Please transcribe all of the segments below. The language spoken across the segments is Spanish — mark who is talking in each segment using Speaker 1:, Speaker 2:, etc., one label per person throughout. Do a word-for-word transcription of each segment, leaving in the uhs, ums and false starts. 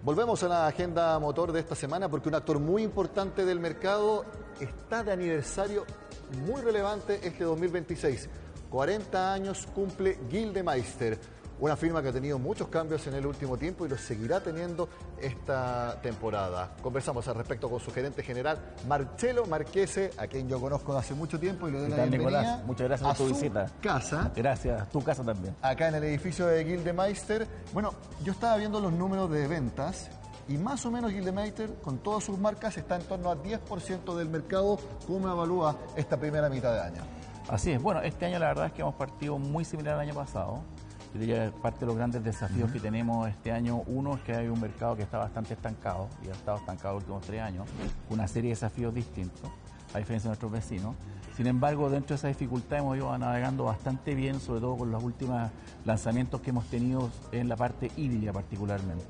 Speaker 1: Volvemos a la agenda motor de esta semana porque un actor muy importante del mercado está de aniversario muy relevante este dos mil veintiséis. cuarenta años cumple Gildemeister, una firma que ha tenido muchos cambios en el último tiempo y los seguirá teniendo esta temporada. Conversamos al respecto con su gerente general, Marcelo Marchese, a quien yo conozco de hace mucho tiempo y le doy la bienvenida.
Speaker 2: Nicolás, muchas gracias por tu visita.
Speaker 1: Casa.
Speaker 2: Gracias, tu casa también.
Speaker 1: Acá en el edificio de Gildemeister. Bueno, yo estaba viendo los números de ventas y más o menos Gildemeister, con todas sus marcas, está en torno al diez por ciento del mercado. ¿Cómo evalúa esta primera mitad de año?
Speaker 2: Así es, bueno, este año la verdad es que hemos partido muy similar al año pasado. Yo diría que parte de los grandes desafíos uh-huh. que tenemos este año, uno es que hay un mercado que está bastante estancado, y ha estado estancado los últimos tres años, una serie de desafíos distintos, a diferencia de nuestros vecinos. Sin embargo, dentro de esa dificultad hemos ido navegando bastante bien, sobre todo con los últimos lanzamientos que hemos tenido en la parte híbrida particularmente.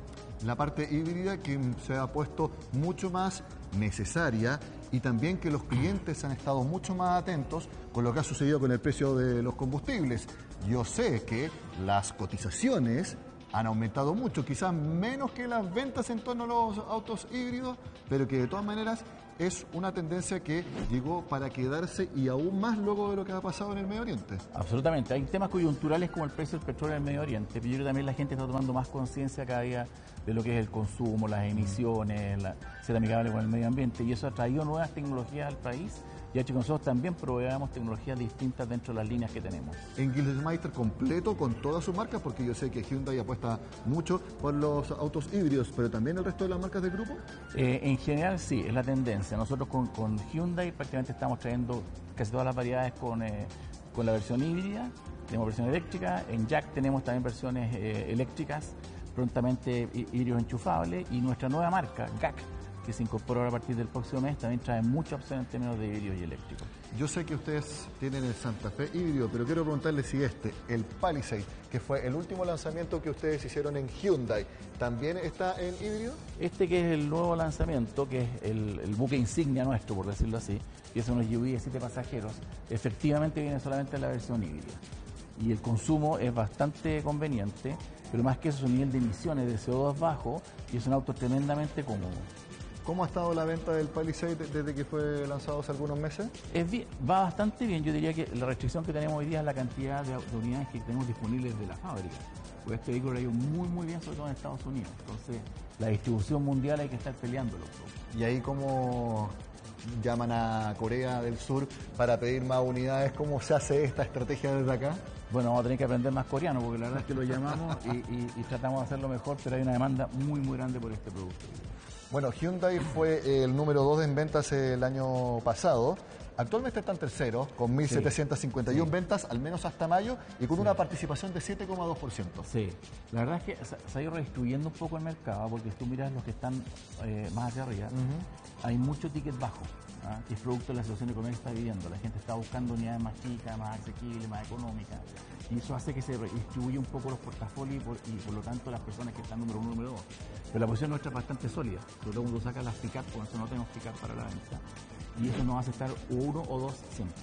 Speaker 1: La parte híbrida que se ha puesto mucho más necesaria y también que los clientes han estado mucho más atentos con lo que ha sucedido con el precio de los combustibles. Yo sé que las cotizaciones han aumentado mucho, quizás menos que las ventas en torno a los autos híbridos, pero que de todas maneras es una tendencia que llegó para quedarse y aún más luego de lo que ha pasado en el Medio Oriente.
Speaker 2: Absolutamente. Hay temas coyunturales como el precio del petróleo en el Medio Oriente, pero yo creo que también la gente está tomando más conciencia cada día de lo que es el consumo, las emisiones, la, ser amigable con el medio ambiente, y eso ha traído nuevas tecnologías al país y ha hecho que nosotros también proveamos tecnologías distintas dentro de las líneas que tenemos.
Speaker 1: En Gildemeister completo con todas sus marcas, porque yo sé que Hyundai apuesta mucho por los autos híbridos, pero también el resto de las marcas del grupo.
Speaker 2: Eh, en general sí, es la tendencia. Nosotros con, con Hyundai prácticamente estamos trayendo casi todas las variedades con, eh, con la versión híbrida, tenemos versión eléctrica, en Jack tenemos también versiones eh, eléctricas, prontamente híbridos enchufables, y nuestra nueva marca, G A C, que se incorporó a partir del próximo mes, también trae muchas opciones en términos de híbridos y eléctricos.
Speaker 1: Yo sé que ustedes tienen el Santa Fe híbrido, pero quiero preguntarle si este, el Palisade, que fue el último lanzamiento que ustedes hicieron en Hyundai, ¿también está en híbrido?
Speaker 2: Este que es el nuevo lanzamiento, que es el, el buque insignia nuestro, por decirlo así, que es un S U V de siete pasajeros, efectivamente viene solamente en la versión híbrida. Y el consumo es bastante conveniente, pero más que eso, su nivel de emisiones de C O dos bajo, y es un auto tremendamente cómodo.
Speaker 1: ¿Cómo ha estado la venta del Palisade desde que fue lanzado hace algunos meses?
Speaker 2: Es bien, va bastante bien. Yo diría que la restricción que tenemos hoy día es la cantidad de, de unidades que tenemos disponibles de la fábrica. Porque este vehículo ha ido muy muy bien, sobre todo en Estados Unidos. Entonces, la distribución mundial hay que estar peleándolo.
Speaker 1: ¿Y ahí cómo llaman a Corea del Sur para pedir más unidades? ¿Cómo se hace esta estrategia desde acá?
Speaker 2: Bueno, vamos a tener que aprender más coreano, porque la verdad es que lo llamamos y, y, y tratamos de hacerlo mejor, pero hay una demanda muy muy grande por este producto.
Speaker 1: Bueno, Hyundai fue el número dos en ventas el año pasado. Actualmente está en tercero, con mil setecientas cincuenta y uno sí. ventas, al menos hasta mayo, y con sí. una participación de siete coma dos por ciento.
Speaker 2: Sí, la verdad es que se ha ido redistribuyendo un poco el mercado, porque si tú miras los que están eh, más hacia arriba, uh-huh. hay mucho ticket bajo, ¿ah? que es producto de la situación económica que está viviendo. La gente está buscando unidades más chicas, más asequibles, más económicas, y eso hace que se distribuya un poco los portafolios y por, y por lo tanto las personas que están número uno, número dos. Pero la posición nuestra es bastante sólida, sobre todo cuando saca las pick-up, porque nosotros no tenemos pick-up para la venta, y eso nos hace estar uno o dos siempre.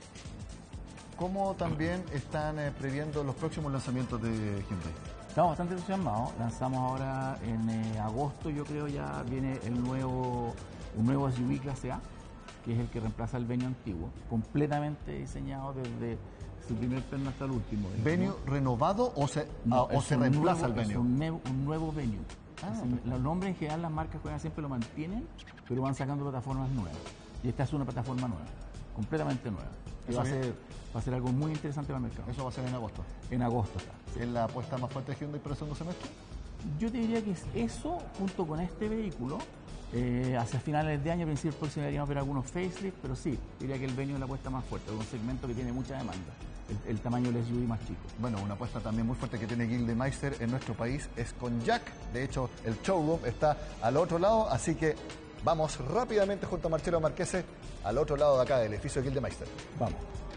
Speaker 1: ¿Cómo también están eh, previendo los próximos lanzamientos de Hyundai?
Speaker 2: Estamos bastante entusiasmados. Lanzamos ahora en eh, agosto, yo creo, ya viene el nuevo, un nuevo S U V clase A, que es el que reemplaza al Venue antiguo, completamente diseñado desde su primer perno hasta el último.
Speaker 1: ¿Venue renovado o se, no, a, o se reemplaza
Speaker 2: nuevo,
Speaker 1: el Venue?
Speaker 2: Es un, nuevo, un nuevo Venue. Ah, es, los nombres en general las marcas siempre lo mantienen, pero van sacando plataformas nuevas. Y esta es una plataforma nueva, completamente nueva. Que va, a ser, va a ser algo muy interesante para el mercado.
Speaker 1: ¿Eso va a ser en agosto?
Speaker 2: En agosto está.
Speaker 1: Sí. ¿Es la apuesta más fuerte de Hyundai para el segundo semestre?
Speaker 2: Yo te diría que es eso, junto con este vehículo, eh, hacia finales de año, principios del próximo año, ver algunos facelift, pero sí, diría que el Venue es la apuesta más fuerte, es un segmento que tiene mucha demanda, el, el tamaño del S U V más chico.
Speaker 1: Bueno, una apuesta también muy fuerte que tiene Gildemeister en nuestro país es con Jack. De hecho, el showroom está al otro lado, así que vamos rápidamente junto a Marcelo Marchese al otro lado de acá, del edificio de Gildemeister.
Speaker 2: Vamos.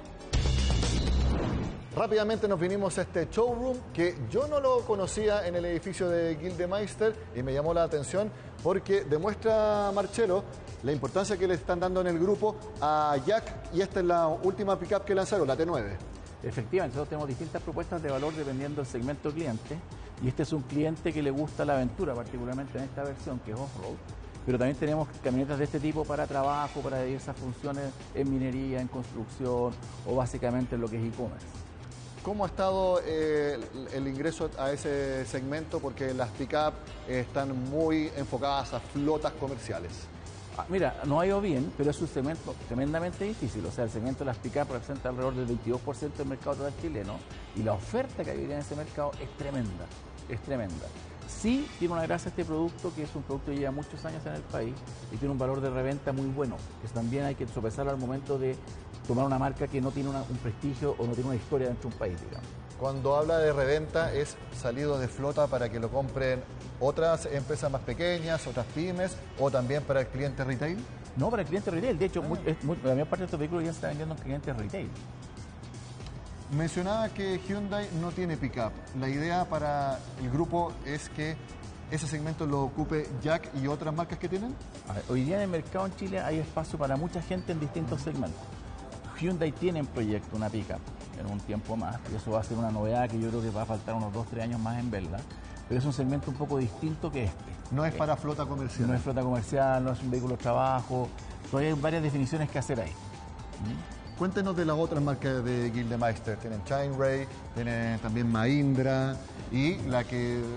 Speaker 1: Rápidamente nos vinimos a este showroom que yo no lo conocía en el edificio de Gildemeister y me llamó la atención porque demuestra, Marcelo, la importancia que le están dando en el grupo a Jack, y esta es la última pickup que lanzaron, la T nueve.
Speaker 2: Efectivamente, nosotros tenemos distintas propuestas de valor dependiendo del segmento cliente. Y este es un cliente que le gusta la aventura, particularmente en esta versión que es off-road. Pero también tenemos camionetas de este tipo para trabajo, para diversas funciones en minería, en construcción o básicamente en lo que es e-commerce.
Speaker 1: ¿Cómo ha estado eh, el ingreso a ese segmento? Porque las pick-up están muy enfocadas a flotas comerciales.
Speaker 2: Ah, mira, no ha ido bien, pero es un segmento tremendamente difícil. O sea, el segmento de las pick-up representa alrededor del veintidós por ciento del mercado total chileno y la oferta que hay en ese mercado es tremenda, es tremenda. Sí tiene una gracia este producto, que es un producto que lleva muchos años en el país y tiene un valor de reventa muy bueno, que también hay que sopesar al momento de tomar una marca que no tiene una, un prestigio o no tiene una historia dentro de un país, digamos.
Speaker 1: Cuando habla de reventa, ¿es salido de flota para que lo compren otras empresas más pequeñas, otras pymes, o también para el cliente retail?
Speaker 2: No, para el cliente retail. De hecho,
Speaker 1: Ah.
Speaker 2: muy, es muy, la mayor parte de estos vehículos ya se están vendiendo en clientes retail.
Speaker 1: Mencionaba que Hyundai no tiene pick-up. La idea para el grupo es que ese segmento lo ocupe Jack y otras marcas que tienen.
Speaker 2: A ver, hoy día en el mercado en Chile hay espacio para mucha gente en distintos segmentos. Hyundai tiene en proyecto una pick-up en un tiempo más, y eso va a ser una novedad que yo creo que va a faltar unos dos tres años más en verla, pero es un segmento un poco distinto que este.
Speaker 1: No es para flota comercial.
Speaker 2: No es flota comercial, no es un vehículo de trabajo, todavía hay varias definiciones que hacer ahí. ¿Mm?
Speaker 1: Cuéntenos de las otras marcas de Gildemeister. Tienen Chainray, tienen también Mahindra y la que